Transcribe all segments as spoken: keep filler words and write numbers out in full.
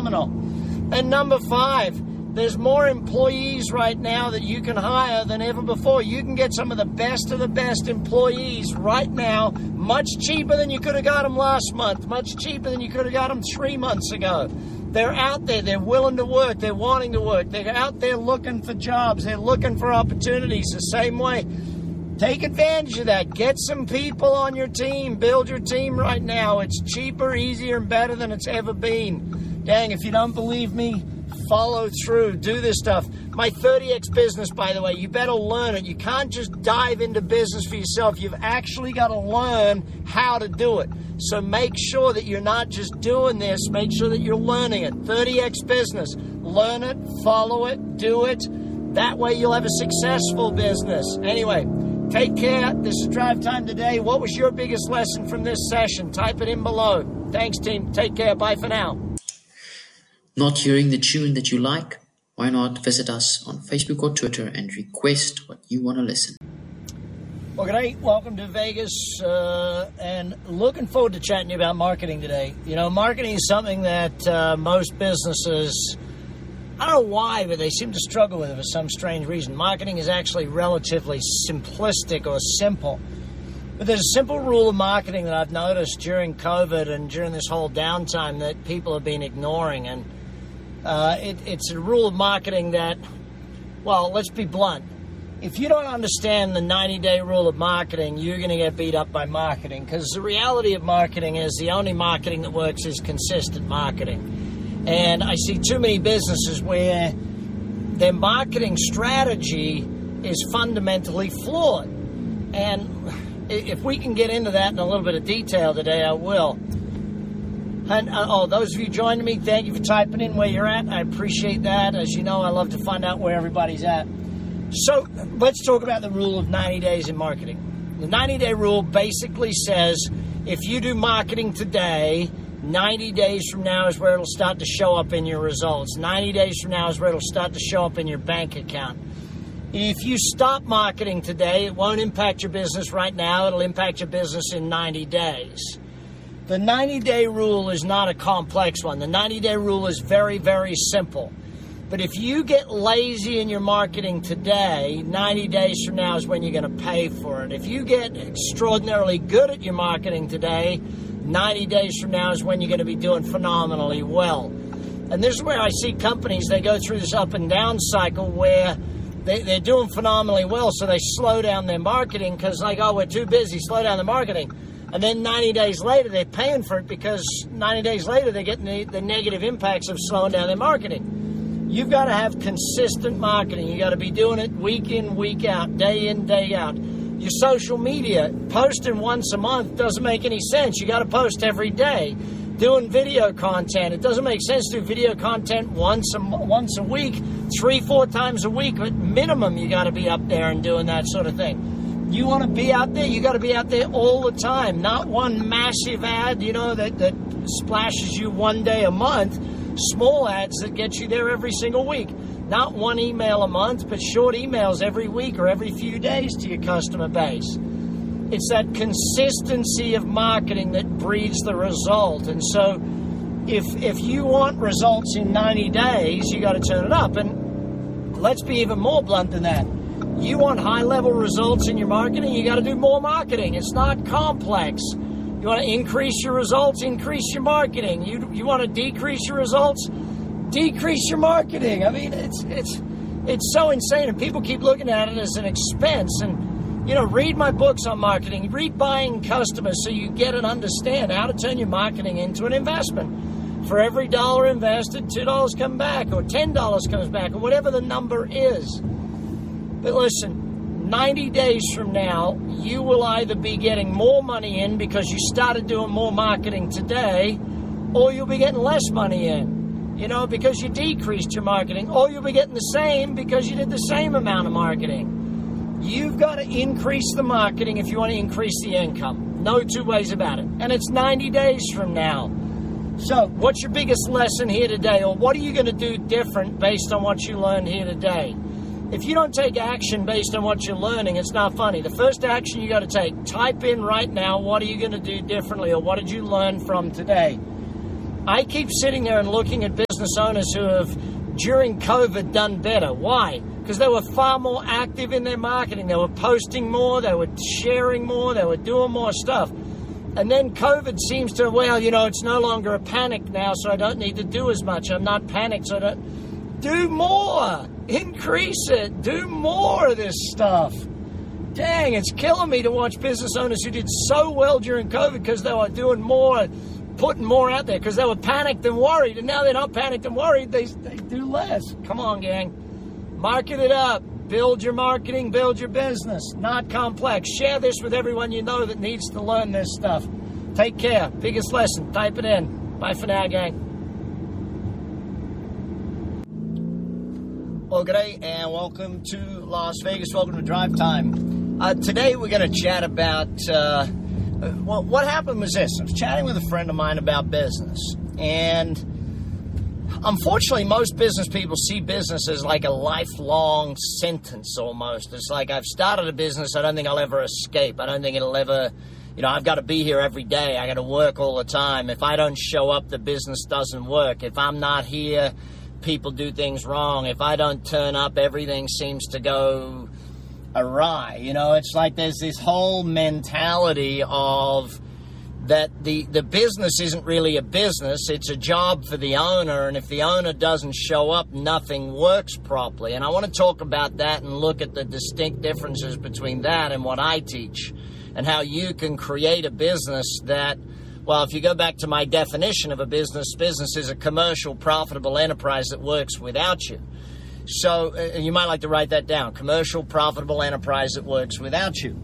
phenomenal. And number five, there's more employees right now that you can hire than ever before. You can get some of the best of the best employees right now, much cheaper than you could have got them last month, much cheaper than you could have got them three months ago. They're out there. They're willing to work. They're wanting to work. They're out there looking for jobs. They're looking for opportunities the same way. Take advantage of that. Get some people on your team. Build your team right now. It's cheaper, easier, and better than it's ever been. Dang, if you don't believe me, follow through. Do this stuff. My thirty X business, by the way, you better learn it. You can't just dive into business for yourself. You've actually got to learn how to do it. So make sure that you're not just doing this. Make sure that you're learning it. thirty X business. Learn it, follow it, do it. That way you'll have a successful business. Anyway, take care. This is Drive Time Today. What was your biggest lesson from this session? Type it in below. Thanks, team. Take care. Bye for now. Not hearing the tune that you like? Why not visit us on Facebook or Twitter and request what you want to listen? Well, great. Welcome to Vegas, uh, and looking forward to chatting to you about marketing today. You know, marketing is something that uh, most businesses, I don't know why, but they seem to struggle with it for some strange reason. Marketing is actually relatively simplistic or simple. But there's a simple rule of marketing that I've noticed during COVID and during this whole downtime that people have been ignoring. And uh, it, it's a rule of marketing that, well, let's be blunt. If you don't understand the ninety-day rule of marketing, you're going to get beat up by marketing. Because the reality of marketing is the only marketing that works is consistent marketing. And I see too many businesses where their marketing strategy is fundamentally flawed. And if we can get into that in a little bit of detail today, I will. And uh, oh, those of you joining me, thank you for typing in where you're at. I appreciate that. As you know, I love to find out where everybody's at. So let's talk about the rule of ninety days in marketing. The ninety-day rule basically says if you do marketing today, ninety days from now is where it'll start to show up in your results. ninety days from now is where it'll start to show up in your bank account. If you stop marketing today, it won't impact your business right now. It'll impact your business in ninety days. The ninety-day rule is not a complex one. The ninety-day rule is very, very simple. But if you get lazy in your marketing today, ninety days from now is when you're going to pay for it. If you get extraordinarily good at your marketing today, ninety days from now is when you're going to be doing phenomenally well. And this is where I see companies, they go through this up and down cycle where they, they're doing phenomenally well, so they slow down their marketing because like, oh, we're too busy, slow down the marketing. And then ninety days later, they're paying for it because ninety days later, they're getting the, the negative impacts of slowing down their marketing. You've got to have consistent marketing. You've got to be doing it week in, week out, day in, day out. Your social media, posting once a month doesn't make any sense. You got to post every day. Doing video content, it doesn't make sense to do video content once a, once a week, three, four times a week. But minimum, you got to be up there and doing that sort of thing. You want to be out there, you got to be out there all the time. Not one massive ad, you know, that, that splashes you one day a month. Small ads that get you there every single week. Not one email a month, but short emails every week or every few days to your customer base. It's that consistency of marketing that breeds the result. And so if if you want results in ninety days, you got to turn it up. And let's be even more blunt than that. You want high-level results in your marketing, you got to do more marketing. It's not complex. You want to increase your results, increase your marketing. You you want to decrease your results, decrease your marketing. I mean, it's it's it's so insane, and people keep looking at it as an expense. And you know, read my books on marketing, read Buying Customers, so you get and understand how to turn your marketing into an investment. For every dollar invested, two dollars come back, or ten dollars comes back, or whatever the number is. But listen, ninety days from now, you will either be getting more money in because you started doing more marketing today, or you'll be getting less money in, you know, because you decreased your marketing, or you'll be getting the same because you did the same amount of marketing. You've got to increase the marketing if you want to increase the income. No two ways about it. And it's ninety days from now. So what's your biggest lesson here today, or what are you going to do different based on what you learned here today? If you don't take action based on what you're learning, it's not funny. The first action you got to take, type in right now, what are you going to do differently, or what did you learn from today? I keep sitting there and looking at business business owners who have, during COVID, done better. Why? Because they were far more active in their marketing. They were posting more, they were sharing more, they were doing more stuff. And then COVID seems to, well, you know, it's no longer a panic now, so I don't need to do as much. I'm not panicked, so I don't... Do more! Increase it! Do more of this stuff! Dang, it's killing me to watch business owners who did so well during COVID because they were doing more, putting more out there because they were panicked and worried, and now they're not panicked and worried, they, they do less. Come on, gang. Market it up. Build your marketing, build your business. Not complex. Share this with everyone you know that needs to learn this stuff. Take care. Biggest lesson. Type it in. Bye for now, gang. Well, g'day and welcome to Las Vegas. Welcome to Drive Time. Uh, today we're going to chat about, uh, well, what happened was this. I was chatting with a friend of mine about business, and unfortunately, most business people see business as like a lifelong sentence almost. It's like, I've started a business, I don't think I'll ever escape. I don't think it'll ever, you know, I've got to be here every day. I got to work all the time. If I don't show up, the business doesn't work. If I'm not here, people do things wrong. If I don't turn up, everything seems to go awry. You know, it's like there's this whole mentality of that the, the business isn't really a business, it's a job for the owner, and if the owner doesn't show up, nothing works properly. And I want to talk about that and look at the distinct differences between that and what I teach, and how you can create a business that, well, if you go back to my definition of a business, business is a commercial, profitable enterprise that works without you. So, uh, you might like to write that down, commercial, profitable enterprise that works without you.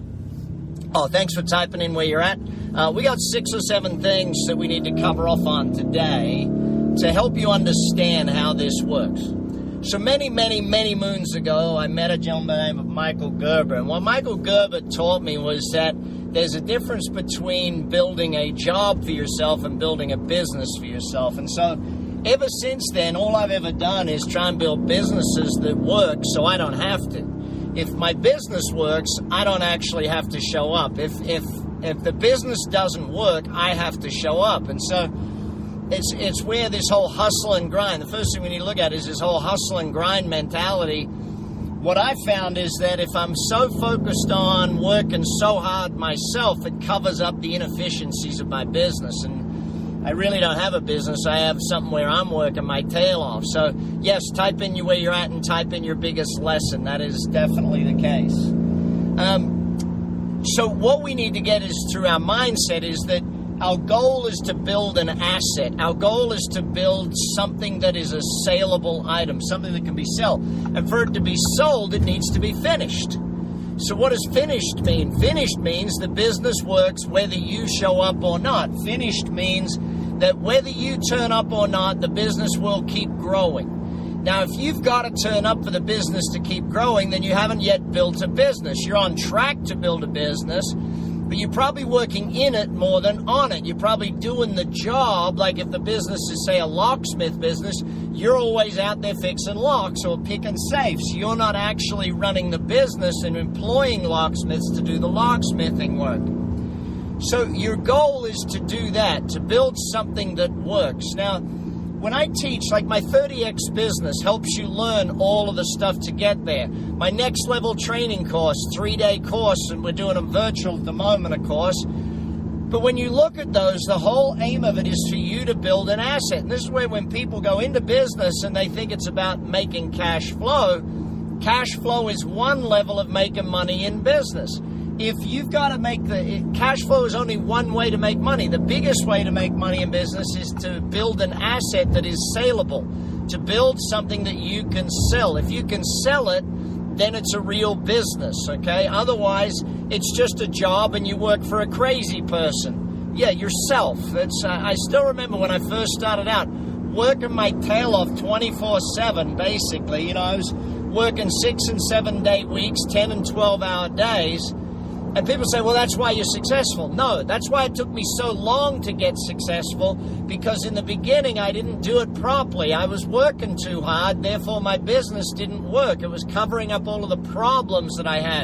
Oh, thanks for typing in where you're at. Uh, we got six or seven things that we need to cover off on today to help you understand how this works. So many, many, many moons ago, I met a gentleman by the name of Michael Gerber. And what Michael Gerber taught me was that there's a difference between building a job for yourself and building a business for yourself. And so ever since then, all I've ever done is try and build businesses that work so I don't have to. If my business works, I don't actually have to show up. If if if the business doesn't work, I have to show up. And so it's it's where this whole hustle and grind, the first thing we need to look at is this whole hustle and grind mentality. What I found is that if I'm so focused on working so hard myself, it covers up the inefficiencies of my business. And I really don't have a business. I have something where I'm working my tail off. So, yes, type in where you're at and type in your biggest lesson. That is definitely the case. Um, so what we need to get is through our mindset is that our goal is to build an asset. Our goal is to build something that is a saleable item, something that can be sold. And for it to be sold, it needs to be finished. So what does finished mean? Finished means the business works whether you show up or not. Finished means that whether you turn up or not, the business will keep growing. Now, if you've got to turn up for the business to keep growing, then you haven't yet built a business. You're on track to build a business, but you're probably working in it more than on it. You're probably doing the job, like if the business is, say, a locksmith business, you're always out there fixing locks or picking safes. You're not actually running the business and employing locksmiths to do the locksmithing work. So your goal is to do that, to build something that works. Now, when I teach, like my thirty X business helps you learn all of the stuff to get there. My next level training course, three-day course, and we're doing them virtual at the moment, of course. But when you look at those, the whole aim of it is for you to build an asset. And this is where when people go into business and they think it's about making cash flow, cash flow is one level of making money in business. If you've got to make the, cash flow is only one way to make money. The biggest way to make money in business is to build an asset that is saleable, to build something that you can sell. If you can sell it, then it's a real business, okay? Otherwise, it's just a job and you work for a crazy person. Yeah, yourself. It's, uh, I still remember when I first started out, working my tail off twenty-four seven, basically. You know, I was working six and seven day weeks, ten and twelve hour days. And people say, well, that's why you're successful. No, that's why it took me so long to get successful, because in the beginning I didn't do it properly. I was working too hard, therefore my business didn't work. It was covering up all of the problems that I had.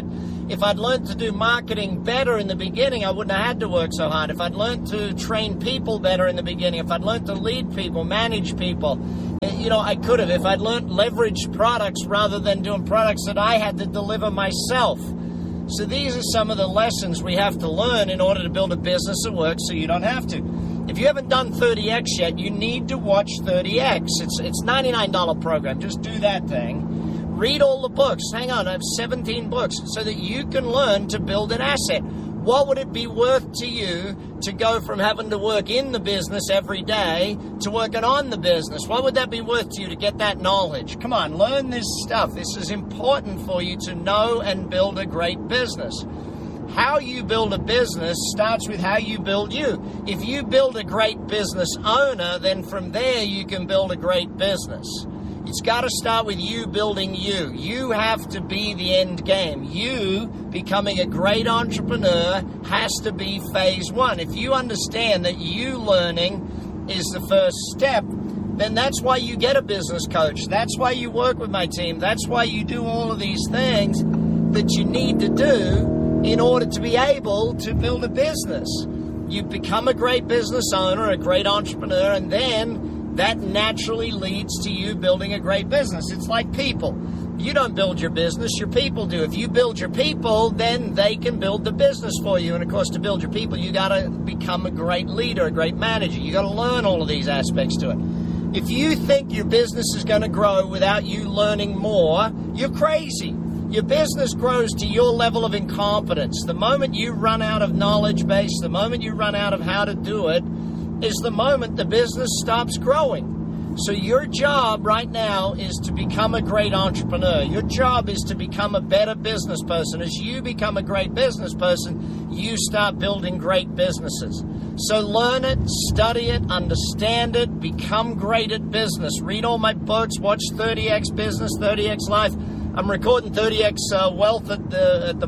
If I'd learned to do marketing better in the beginning, I wouldn't have had to work so hard. If I'd learned to train people better in the beginning, if I'd learned to lead people, manage people, you know, I could have. If I'd learned leverage products rather than doing products that I had to deliver myself. So these are some of the lessons we have to learn in order to build a business that works so you don't have to. If you haven't done thirty X yet, you need to watch thirty X. It's it's ninety-nine dollars program. Just do that thing. Read all the books. Hang on, I have seventeen books so that you can learn to build an asset. What would it be worth to you to go from having to work in the business every day to working on the business? What would that be worth to you to get that knowledge? Come on, learn this stuff. This is important for you to know and build a great business. How you build a business starts with how you build you. If you build a great business owner, then from there you can build a great business. It's got to start with you building you. You have to be the end game. You becoming a great entrepreneur has to be phase one. If you understand that you learning is the first step, then that's why you get a business coach. That's why you work with my team. That's why you do all of these things that you need to do in order to be able to build a business. You become a great business owner, a great entrepreneur, and then that naturally leads to you building a great business. It's like people. You don't build your business, your people do. If you build your people, then they can build the business for you. And of course, to build your people, you got to become a great leader, a great manager. You got to learn all of these aspects to it. If you think your business is going to grow without you learning more, you're crazy. Your business grows to your level of incompetence. The moment you run out of knowledge base, the moment you run out of how to do it, is the moment the business stops growing. So your job right now is to become a great entrepreneur. Your job is to become a better business person. As you become a great business person, you start building great businesses. So learn it, study it, understand it, become great at business. Read all my books, watch thirty X Business, thirty X Life. I'm recording thirty X uh, Wealth at the at the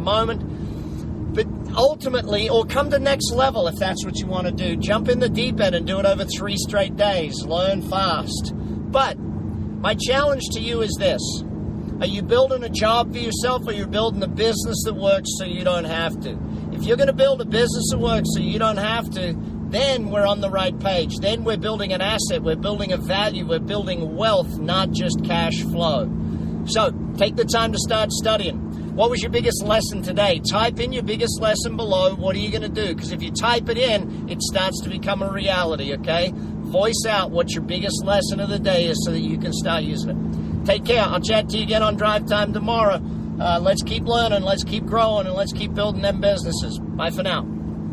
moment. But ultimately, or come to next level if that's what you want to do. Jump in the deep end and do it over three straight days. Learn fast. But my challenge to you is this. Are you building a job for yourself, or you're building a business that works so you don't have to? If you're going to build a business that works so you don't have to, then we're on the right page. Then we're building an asset. We're building a value. We're building wealth, not just cash flow. So take the time to start studying. What was your biggest lesson today? Type in your biggest lesson below. What are you going to do? Because if you type it in, it starts to become a reality, okay? Voice out what your biggest lesson of the day is so that you can start using it. Take care. I'll chat to you again on Drive Time tomorrow. Uh, let's keep learning, let's keep growing, and let's keep building them businesses. Bye for now.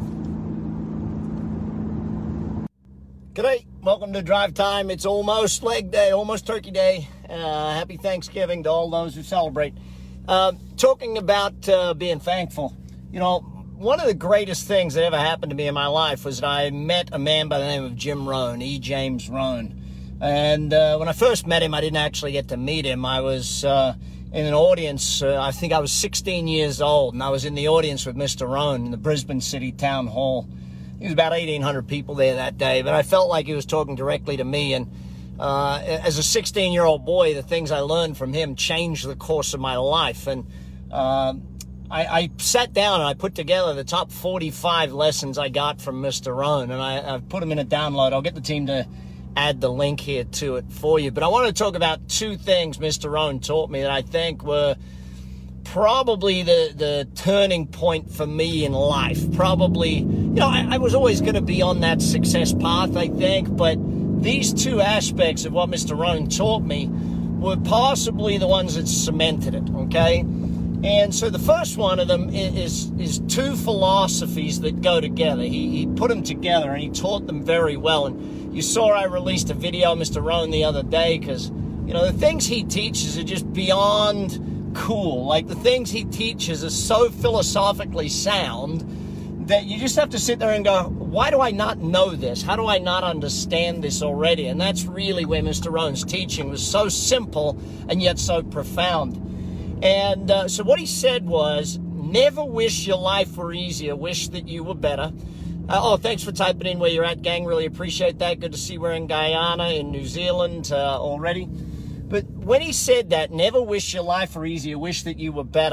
G'day. Welcome to Drive Time. It's almost leg day, almost turkey day. Uh, happy Thanksgiving to all those who celebrate. Uh, talking about uh, being thankful. You know, one of the greatest things that ever happened to me in my life was that I met a man by the name of Jim Rohn, E. James Rohn. And uh, when I first met him, I didn't actually get to meet him. I was uh, in an audience, uh, I think I was sixteen years old, and I was in the audience with Mister Rohn in the Brisbane City Town Hall. There was about eighteen hundred people there that day, but I felt like he was talking directly to me. And uh, as a sixteen-year-old boy, the things I learned from him changed the course of my life. And uh, I, I sat down and I put together the top forty-five lessons I got from Mister Rohn, and I, I've put them in a download. I'll get the team to add the link here to it for you. But I want to talk about two things Mister Rohn taught me that I think were probably the, the turning point for me in life. Probably, you know, I, I was always going to be on that success path, I think, but these two aspects of what Mister Rohn taught me were possibly the ones that cemented it, okay? And so the first one of them is, is two philosophies that go together. He, he put them together and he taught them very well. And you saw I released a video of Mister Rohn the other day because, you know, the things he teaches are just beyond cool. Like, the things he teaches are so philosophically sound that you just have to sit there and go, why do I not know this? How do I not understand this already? And that's really where Mister Rohn's teaching was so simple and yet so profound. And uh, so what he said was, never wish your life were easier, wish that you were better. Uh, oh, thanks for typing in where you're at, gang. Really appreciate that. Good to see we're in Guyana, in New Zealand uh, already. But when he said that, never wish your life were easier, wish that you were better,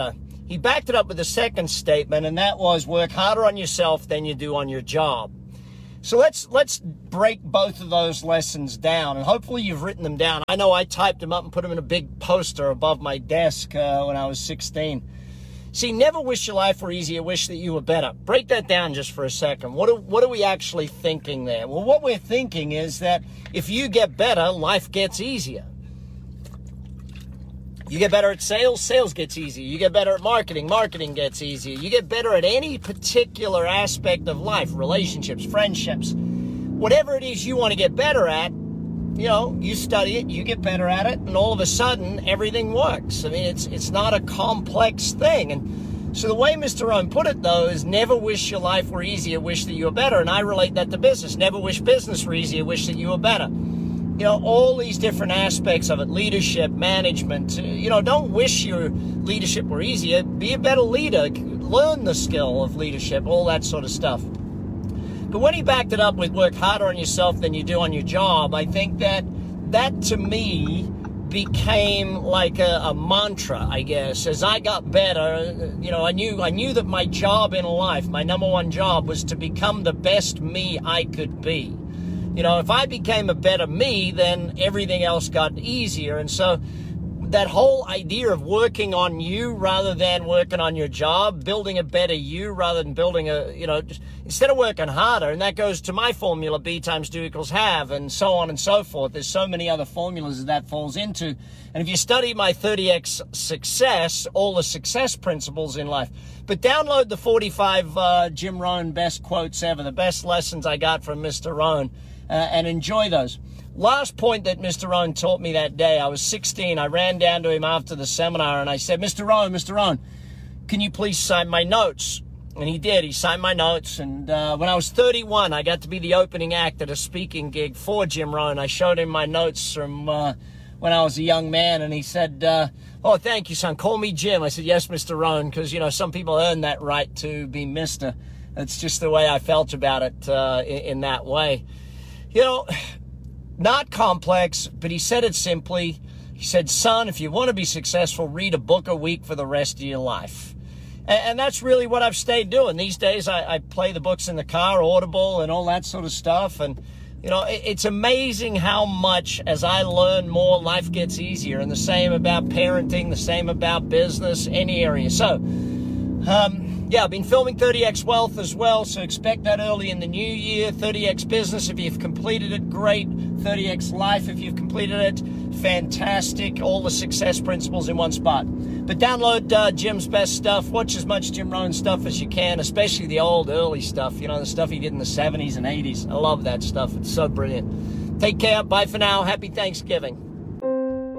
he backed it up with a second statement, and that was work harder on yourself than you do on your job. So let's let's break both of those lessons down, and hopefully you've written them down. I know I typed them up and put them in a big poster above my desk uh, when I was sixteen. See, never wish your life were easier, wish that you were better. Break that down just for a second. What are, what are we actually thinking there? Well, what we're thinking is that if you get better, life gets easier. You get better at sales, sales gets easier. You get better at marketing, marketing gets easier. You get better at any particular aspect of life, relationships, friendships, whatever it is you want to get better at, you know, you study it, you get better at it, and all of a sudden, everything works. I mean, it's it's not a complex thing. And so the way Mister Rohn put it, though, is never wish your life were easier, wish that you were better. And I relate that to business. Never wish business were easier, wish that you were better. You know, all these different aspects of it, leadership, management, you know, don't wish your leadership were easier. Be a better leader. Learn the skill of leadership, all that sort of stuff. But when he backed it up with work harder on yourself than you do on your job, I think that that to me became like a, a mantra, I guess. As I got better, you know, I knew I knew that my job in life, my number one job, was to become the best me I could be. You know, if I became a better me, then everything else got easier. And so that whole idea of working on you rather than working on your job, building a better you rather than building a, you know, just, instead of working harder, and that goes to my formula, B times do equals have, and so on and so forth. There's so many other formulas that that falls into. And if you study my thirty X success, all the success principles in life, but download the forty-five uh, Jim Rohn best quotes ever, the best lessons I got from Mister Rohn, uh, and enjoy those. Last point that Mister Rohn taught me that day, I was sixteen. I ran down to him after the seminar and I said, Mister Rohn, Mister Rohn, can you please sign my notes? And he did. He signed my notes. And uh, when I was thirty-one, I got to be the opening act at a speaking gig for Jim Rohn. I showed him my notes from uh, when I was a young man. And he said, uh, oh, thank you, son. Call me Jim. I said, yes, Mister Rohn, because, you know, some people earn that right to be Mister That's just the way I felt about it uh, in, in that way. You know, not complex, but he said it simply. He said, son, if you want to be successful, read a book a week for the rest of your life. And, and that's really what I've stayed doing. These days, I, I play the books in the car, Audible, and all that sort of stuff. And, you know, it, it's amazing how much, as I learn more, life gets easier. And the same about parenting, the same about business, any area. So, um... yeah, I've been filming thirty X Wealth as well, so expect that early in the new year. thirty X Business, if you've completed it, great. thirty X Life, if you've completed it, fantastic. All the success principles in one spot. But download uh, Jim's best stuff. Watch as much Jim Rohn stuff as you can, especially the old, early stuff. You know, the stuff he did in the seventies and eighties. I love that stuff. It's so brilliant. Take care. Bye for now. Happy Thanksgiving.